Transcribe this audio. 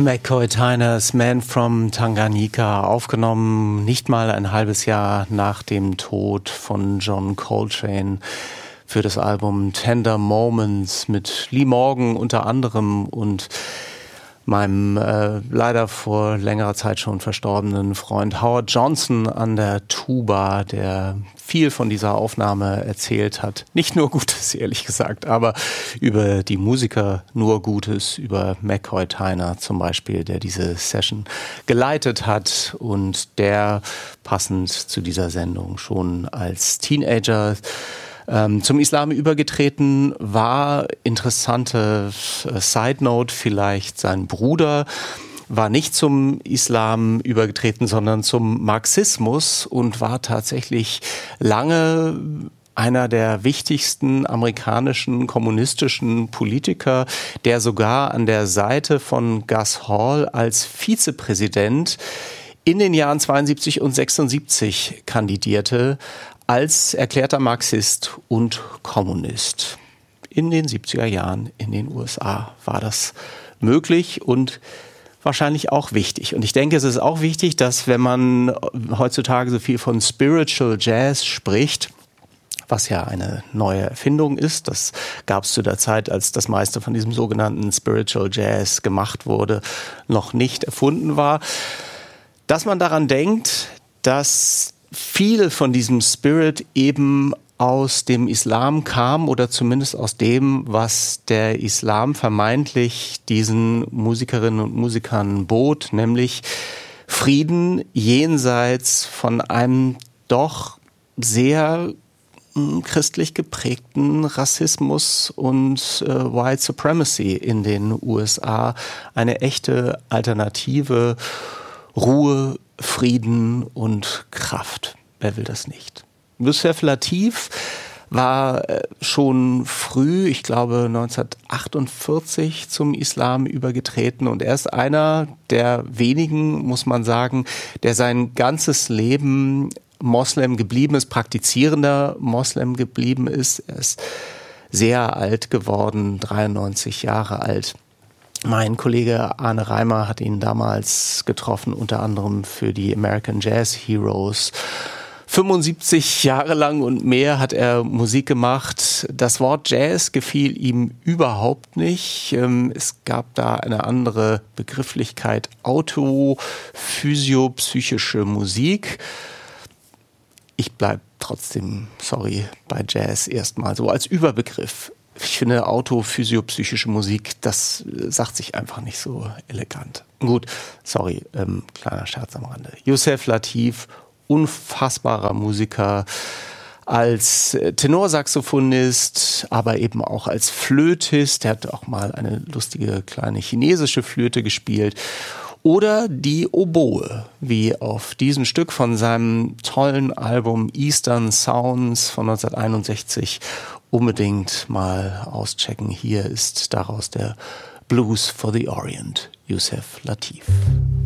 McCoy Tyners Man from Tanganyika, aufgenommen nicht mal ein halbes Jahr nach dem Tod von John Coltrane für das Album Tender Moments mit Lee Morgan unter anderem und meinem leider vor längerer Zeit schon verstorbenen Freund Howard Johnson an der Tuba, der viel von dieser Aufnahme erzählt hat. Nicht nur Gutes, ehrlich gesagt, aber über die Musiker nur Gutes, über McCoy Tyner zum Beispiel, der diese Session geleitet hat und der passend zu dieser Sendung schon als Teenager zum Islam übergetreten war. Interessante Side Note vielleicht, sein Bruder war nicht zum Islam übergetreten, sondern zum Marxismus und war tatsächlich lange einer der wichtigsten amerikanischen kommunistischen Politiker, der sogar an der Seite von Gus Hall als Vizepräsident in den Jahren 72 und 76 kandidierte, als erklärter Marxist und Kommunist. In den 70er Jahren in den USA war das möglich und wahrscheinlich auch wichtig. Und ich denke, es ist auch wichtig, dass wenn man heutzutage so viel von Spiritual Jazz spricht, was ja eine neue Erfindung ist, das gab es zu der Zeit, als das meiste von diesem sogenannten Spiritual Jazz gemacht wurde, noch nicht erfunden war, dass man daran denkt, dass viel von diesem Spirit eben aus dem Islam kam oder zumindest aus dem, was der Islam vermeintlich diesen Musikerinnen und Musikern bot, nämlich Frieden jenseits von einem doch sehr christlich geprägten Rassismus und White Supremacy in den USA. Eine echte Alternative, Ruhe, Frieden und Kraft. Wer will das nicht? Yusef Lateef war schon früh, ich glaube 1948, zum Islam übergetreten und er ist einer der wenigen, muss man sagen, der sein ganzes Leben Moslem geblieben ist, praktizierender Moslem geblieben ist. Er ist sehr alt geworden, 93 Jahre alt. Mein Kollege Arne Reimer hat ihn damals getroffen, unter anderem für die American Jazz Heroes. 75 Jahre lang und mehr hat er Musik gemacht. Das Wort Jazz gefiel ihm überhaupt nicht. Es gab da eine andere Begrifflichkeit, autophysiopsychische Musik. Ich bleib trotzdem, bei Jazz erstmal so als Überbegriff. Ich finde, autophysiopsychische Musik, das sagt sich einfach nicht so elegant. Gut, kleiner Scherz am Rande. Yusef Lateef, unfassbarer Musiker, als Tenorsaxophonist, aber eben auch als Flötist. Er hat auch mal eine lustige kleine chinesische Flöte gespielt. Oder die Oboe, wie auf diesem Stück von seinem tollen Album Eastern Sounds von 1961. Unbedingt mal auschecken. Hier ist daraus der Blues for the Orient, Yusef Lateef.